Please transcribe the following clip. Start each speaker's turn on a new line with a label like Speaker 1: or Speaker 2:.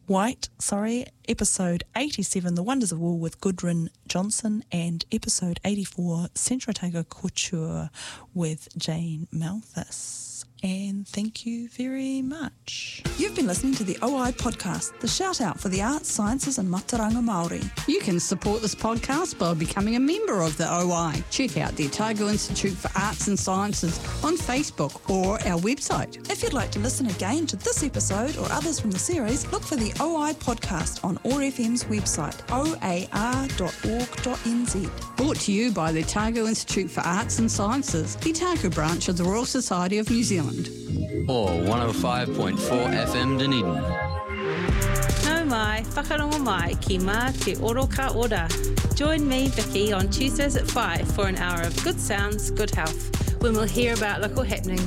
Speaker 1: episode 87, The Wonders of Wool with Gudrun Johnson, and episode 84, Centro Otago Couture with Jane Malthus. And thank you very much. You've been listening to the OI podcast, the shout out for the arts, sciences and Mataranga Māori.
Speaker 2: You can support this podcast by becoming a member of the OI. Check out the Otago Institute for Arts and Sciences on Facebook or our website.
Speaker 1: If you'd like to listen again to this episode or others from the series, look for the OI podcast on OAR FM's website, oar.org.nz.
Speaker 2: Brought to you by the Otago Institute for Arts and Sciences, the Otago branch of the Royal Society of New Zealand.
Speaker 3: Or 105.4 FM Dunedin.
Speaker 4: Nau mai, whakarongo mai ki mā te oro ka ora. Join me, Vicky, on Tuesdays at 5 for an hour of good sounds, good health, when we'll hear about local happenings